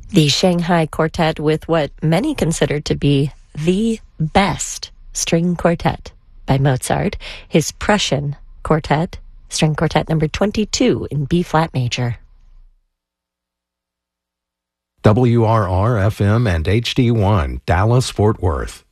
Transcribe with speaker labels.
Speaker 1: The Shanghai Quartet with what many consider to be the best string quartet by Mozart, his Prussian Quartet, String Quartet number 22 in B-flat major.
Speaker 2: WRR-FM and HD1, Dallas, Fort Worth.